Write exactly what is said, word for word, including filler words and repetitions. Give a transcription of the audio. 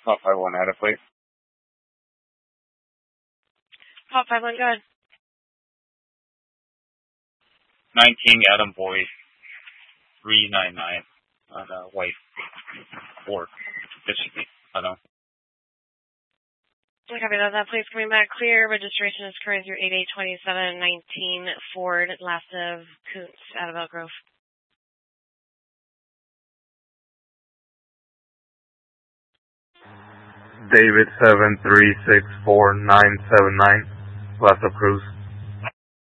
Call five one adequate. Call five one, go ahead. nineteen Adam Boyd, three nine nine on uh, White Ford. This should be, I don't know. Copy that. That plate's coming back clear. Registration is current through eight eight twenty-seven nineteen Ford, last of Koontz out of Elk Grove. David seven three six four nine seven nine, last of Cruz.